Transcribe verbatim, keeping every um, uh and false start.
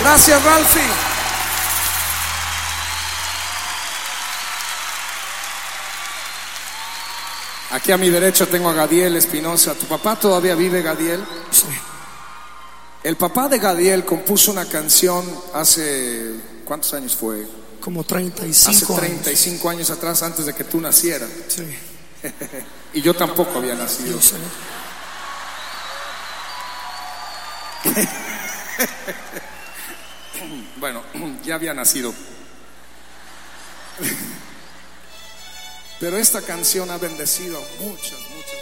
Gracias, Ralphie. Aquí a mi derecha tengo a Gadiel Espinosa. ¿Tu papá todavía vive, Gadiel? Sí. El papá de Gadiel compuso una canción hace... ¿cuántos años fue? Como treinta y cinco Hace treinta y cinco años. años atrás, antes de que tú nacieras. Sí. Y yo tampoco había nacido. Yo sé. Bueno, ya había nacido. Pero esta canción ha bendecido muchas, muchas.